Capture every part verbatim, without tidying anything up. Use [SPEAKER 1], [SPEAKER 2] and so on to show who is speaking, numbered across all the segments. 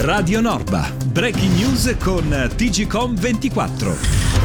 [SPEAKER 1] Radio Norba, breaking news con T G Com ventiquattro.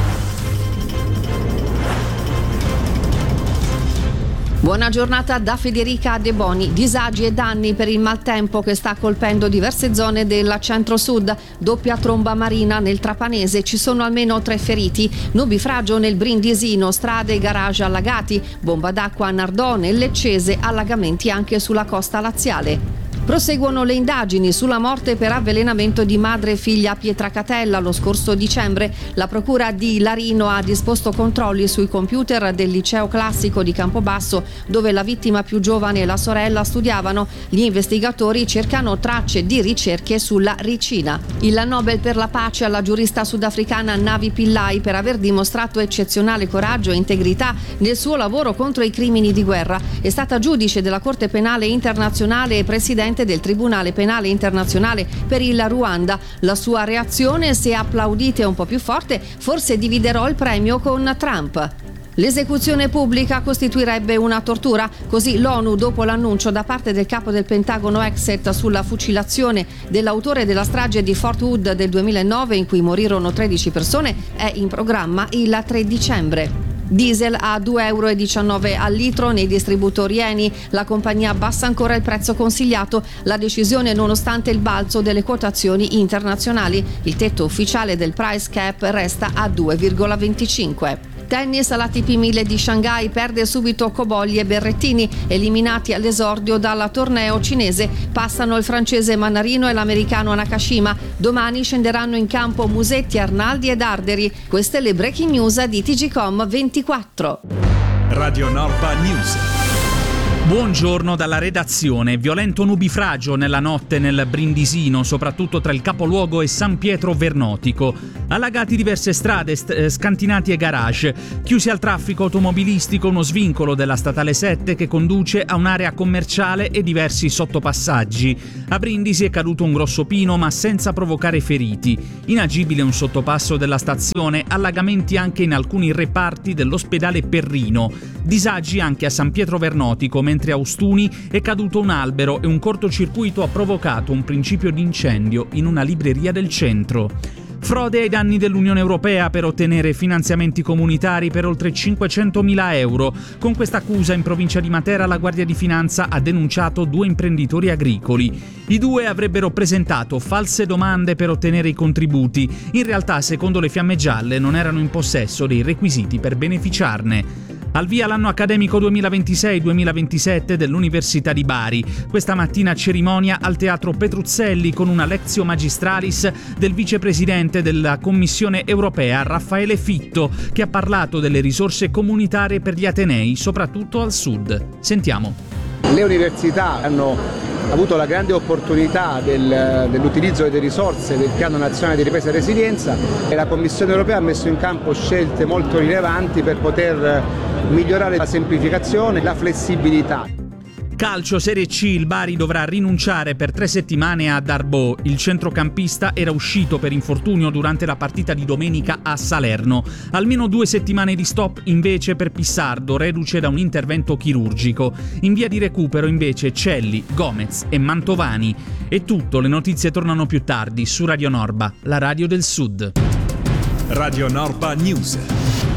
[SPEAKER 2] Buona giornata da Federica De Boni. Disagi e danni per il maltempo che sta colpendo diverse zone del centro-sud. Doppia tromba marina nel Trapanese, ci sono almeno tre feriti. Nubifragio nel Brindisino, strade e garage allagati. Bomba d'acqua a Nardone e Leccese, allagamenti anche sulla costa laziale. Proseguono le indagini sulla morte per avvelenamento di madre e figlia a Pietracatella lo scorso dicembre. La procura di Larino ha disposto controlli sui computer del liceo classico di Campobasso, dove la vittima più giovane e la sorella studiavano. Gli investigatori cercano tracce di ricerche sulla Ricina. Il Nobel per la pace alla giurista sudafricana Navi Pillay per aver dimostrato eccezionale coraggio e integrità nel suo lavoro contro i crimini di guerra. È stata giudice della Corte Penale Internazionale e presidente del Tribunale Penale Internazionale per il Ruanda. La sua reazione: se applaudite un po' più forte, forse dividerò il premio con Trump. L'esecuzione pubblica costituirebbe una tortura, così l'ONU, dopo l'annuncio da parte del capo del Pentagono Exet sulla fucilazione dell'autore della strage di Fort Hood del duemilanove in cui morirono tredici persone, è in programma il tre dicembre. Diesel a due virgola diciannove euro al litro nei distributori Eni. La compagnia abbassa ancora il prezzo consigliato. La decisione nonostante il balzo delle quotazioni internazionali. Il tetto ufficiale del price cap resta a due virgola venticinque. Tennis all'A T P mille di Shanghai, perde subito Cobolli e Berrettini, eliminati all'esordio dal torneo cinese. Passano il francese Mannarino e l'americano Nakashima. Domani scenderanno in campo Musetti, Arnaldi ed Arderi. Queste le breaking news di T G Com ventiquattro.
[SPEAKER 1] Radio Norba News.
[SPEAKER 3] Buongiorno dalla redazione. Violento nubifragio nella notte nel Brindisino, soprattutto tra il capoluogo e San Pietro Vernotico. Allagati diverse strade, st- scantinati e garage. Chiusi al traffico automobilistico uno svincolo della statale sette che conduce a un'area commerciale e diversi sottopassaggi. A Brindisi è caduto un grosso pino ma senza provocare feriti. Inagibile un sottopasso della stazione, allagamenti anche in alcuni reparti dell'ospedale Perrino. Disagi anche a San Pietro Vernotico, mentre a Ostuni è caduto un albero e un cortocircuito ha provocato un principio di incendio in una libreria del centro. Frode ai danni dell'Unione Europea per ottenere finanziamenti comunitari per oltre cinquecentomila euro. Con questa accusa in provincia di Matera la Guardia di Finanza ha denunciato due imprenditori agricoli. I due avrebbero presentato false domande per ottenere i contributi. In realtà, secondo le Fiamme Gialle, non erano in possesso dei requisiti per beneficiarne. Al via l'anno accademico duemilaventisei duemilaventisette dell'Università di Bari. Questa mattina cerimonia al Teatro Petruzzelli con una lectio magistralis del vicepresidente della Commissione Europea Raffaele Fitto, che ha parlato delle risorse comunitarie per gli atenei, soprattutto al sud. Sentiamo.
[SPEAKER 4] Le università hanno avuto la grande opportunità del, dell'utilizzo delle risorse del Piano Nazionale di Ripresa e Resilienza e la Commissione Europea ha messo in campo scelte molto rilevanti per poter migliorare la semplificazione e la flessibilità.
[SPEAKER 3] Calcio Serie C, il Bari dovrà rinunciare per tre settimane a Darboe. Il centrocampista era uscito per infortunio durante la partita di domenica a Salerno. Almeno due settimane di stop invece per Pissardo, reduce da un intervento chirurgico. In via di recupero invece Celli, Gomez e Mantovani. È tutto, le notizie tornano più tardi su Radio Norba, la radio del Sud.
[SPEAKER 1] Radio Norba News.